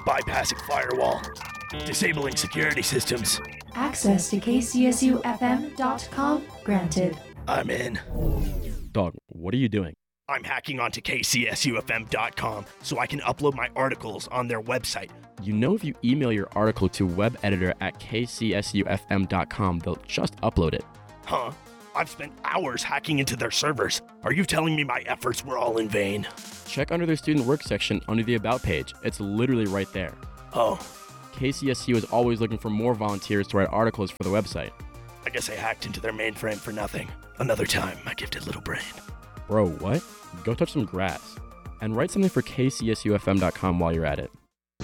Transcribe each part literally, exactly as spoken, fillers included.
bypassing firewall. Disabling security systems. Access to K C S U F M dot com granted. I'm in. Dog, what are you doing? I'm hacking onto K C S U F M dot com so I can upload my articles on their website. You know if you email your article to web editor at K C S U F M dot com, they'll just upload it. Huh? I've spent hours hacking into their servers. Are you telling me my efforts were all in vain? Check under their student work section under the About page. It's literally right there. Oh. K C S U is always looking for more volunteers to write articles for the website. I guess I hacked into their mainframe for nothing. Another time, my gifted little brain. Bro, what? Go touch some grass. And write something for K C S U F M dot com while you're at it.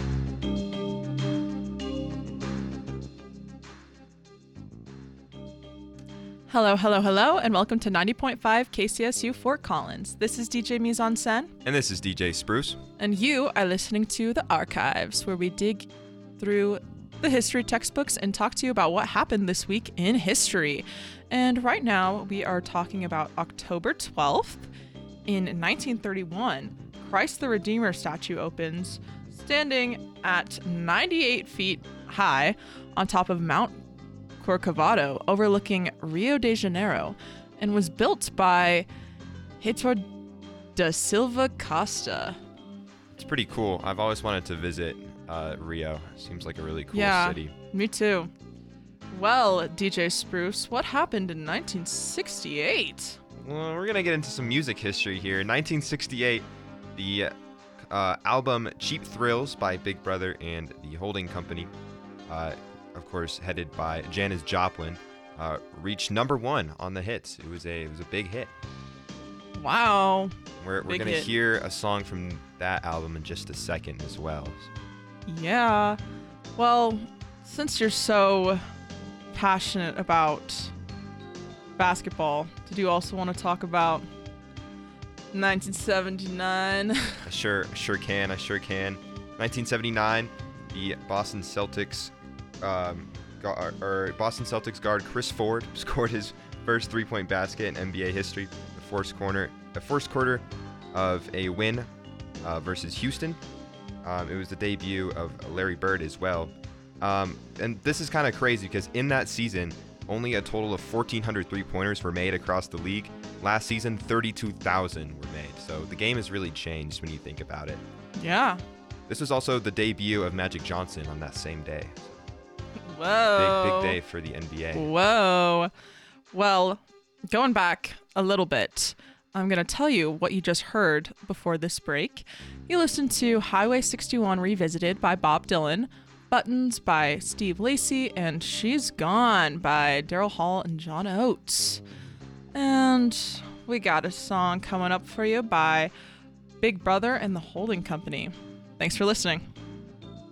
Hello, hello, hello, and welcome to ninety point five K C S U Fort Collins. This is D J Mise en Scène. And this is D J Spruce. And you are listening to The Archives, where we dig through the history textbooks and talk to you about what happened this week in history. And right now, we are talking about October twelfth. In nineteen thirty-one, Christ the Redeemer statue opens, standing at ninety-eight feet high on top of Mount Corcovado, overlooking Rio de Janeiro, and was built by Heitor da Silva Costa. It's pretty cool. I've always wanted to visit uh, Rio. Seems like a really cool yeah, city. Me too. Well, D J Spruce, what happened in nineteen sixty-eight? Well, we're going to get into some music history here. In nineteen sixty-eight, the uh, album Cheap Thrills by Big Brother and the Holding Company, uh, of course headed by Janis Joplin, uh, reached number one on the hits. It was a it was a big hit. Wow. We're we're going to hear a song from that album in just a second as well. Yeah. Well, since you're so passionate about basketball, did you also want to talk about nineteen seventy-nine? I sure, sure can. I sure can. nineteen seventy-nine, the Boston Celtics, um, or, or Boston Celtics guard Chris Ford scored his first three-point basket in N B A history. The first corner, the first quarter of a win uh, versus Houston. Um, it was the debut of Larry Bird as well. Um, and this is kind of crazy because in that season, only a total of fourteen hundred three-pointers were made across the league. Last season, thirty-two thousand were made. So the game has really changed when you think about it. Yeah. This was also the debut of Magic Johnson on that same day. Whoa. Big, big day for the N B A. Whoa. Well, going back a little bit, I'm going to tell you what you just heard before this break. You listened to Highway sixty-one Revisited by Bob Dylan, Buttons by Steve Lacy, and She's Gone by Daryl Hall and John Oates. And we got a song coming up for you by Big Brother and the Holding Company. Thanks for listening.